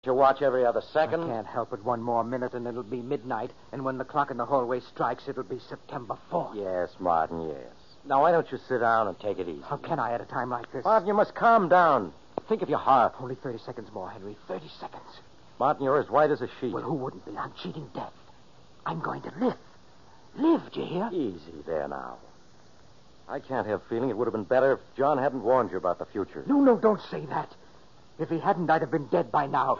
You watch every other second. I can't help it. One more minute and it'll be midnight. And when the clock in the hallway strikes, it'll be September 4th. Yes, Martin, yes. Now, why don't you sit down and take it easy? How can I at a time like this? Martin, you must calm down. Think of your heart. Only 30 seconds more, Henry. 30 seconds. Martin, you're as white as a sheet. Well, who wouldn't be? I'm cheating death. I'm going to live. Live, do you hear? Easy there now. I can't help feeling it would have been better if John hadn't warned you about the future. No, don't say that. If he hadn't, I'd have been dead by now.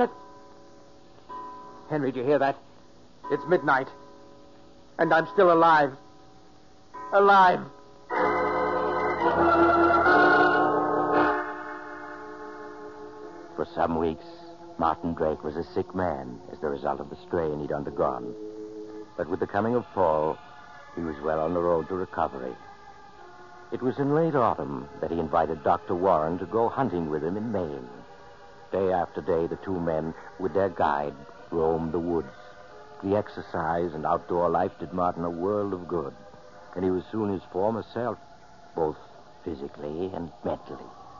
Henry, do you hear that? It's midnight. And I'm still alive. Alive. For some weeks, Martin Drake was a sick man as the result of the strain he'd undergone. But with the coming of fall, he was well on the road to recovery. It was in late autumn that he invited Dr. Warren to go hunting with him in Maine. Day after day, the two men, with their guide, roamed the woods. The exercise and outdoor life did Martin a world of good, and he was soon his former self, both physically and mentally.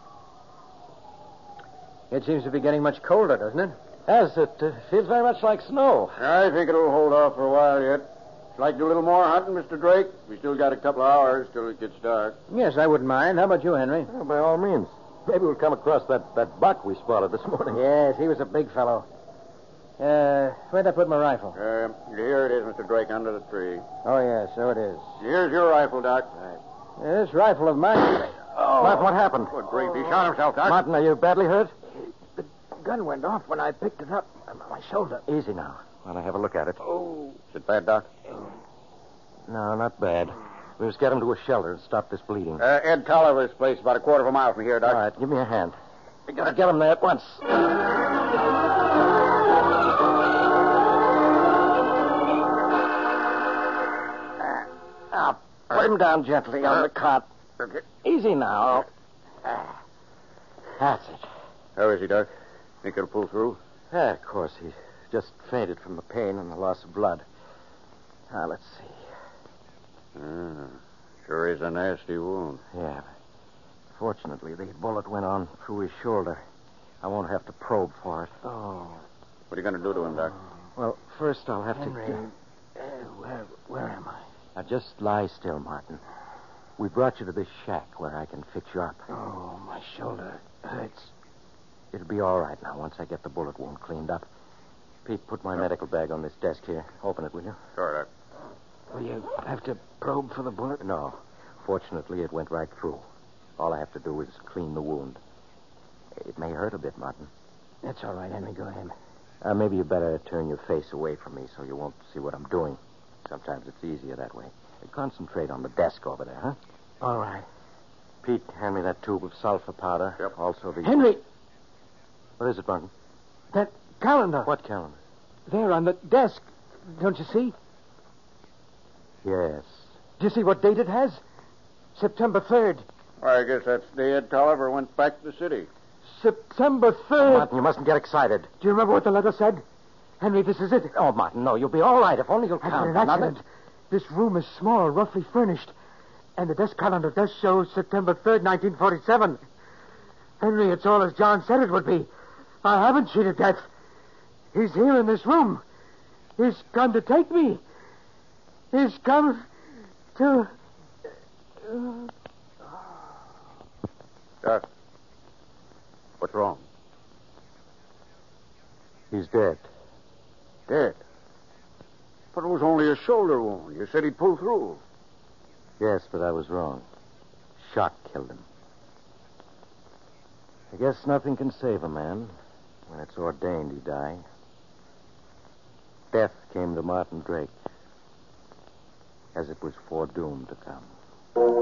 It seems to be getting much colder, doesn't it? Yes, it feels very much like snow. I think it'll hold off for a while yet. Like to do a little more hunting, Mr. Drake? We still got a couple of hours till it gets dark. Yes, I wouldn't mind. How about you, Henry? Well, by all means. Maybe we'll come across that buck we spotted this morning. Yes, he was a big fellow. Where'd I put my rifle? Here it is, Mr. Drake, under the tree. Oh, yes, so it is. Here's your rifle, Doc. This rifle of mine... Martin, what happened? Good grief, he shot himself, Doc. Martin, are you badly hurt? The gun went off when I picked it up on my shoulder. Easy now. Want to have a look at it? Oh. Is it bad, Doc? No, not bad. We'll just get him to a shelter and stop this bleeding. Ed Tolliver's place, about a quarter of a mile from here, Doc. All right, give me a hand. We gotta get him there at once. Now, put him down gently on the cot. Okay. Easy now. That's it. How is he, Doc? Think he'll pull through? Yeah, of course. He just fainted from the pain and the loss of blood. Now, let's see. Sure is a nasty wound. Yeah. Fortunately, the bullet went on through his shoulder. I won't have to probe for it. Oh. What are you going to do to him, Doc? Well, first I'll have Henry, to... where am I? Now, just lie still, Martin. We brought you to this shack where I can fix you up. Oh, my shoulder hurts. It'll be all right now once I get the bullet wound cleaned up. Pete, put my medical bag on this desk here. Open it, will you? Sure, Doc. Will you have to probe for the bullet? No. Fortunately, it went right through. All I have to do is clean the wound. It may hurt a bit, Martin. That's all right, Henry. Go ahead. Maybe you better turn your face away from me so you won't see what I'm doing. Sometimes it's easier that way. Concentrate on the desk over there, huh? All right. Pete, hand me that tube of sulfur powder. Yep. Also the... Henry! What is it, Martin? That calendar. What calendar? There on the desk. Don't you see? Yes. Do you see what date it has? September 3rd. Well, I guess that's the day Ed Tolliver went back to the city. September 3rd. Martin, you mustn't get excited. Do you remember what the letter said? Henry, this is it. Oh, Martin, no. You'll be all right if only you'll I've count. had an accident. This room is small, roughly furnished. And the desk calendar does show September 3rd, 1947. Henry, it's all as John said it would be. I haven't cheated death. He's here in this room. He's come to take me. He's come to... Doc, what's wrong? He's dead. Dead. But it was only a shoulder wound. You said he'd pull through. Yes, but I was wrong. Shot killed him. I guess nothing can save a man when it's ordained he die. Death came to Martin Drake, as it was foredoomed to come.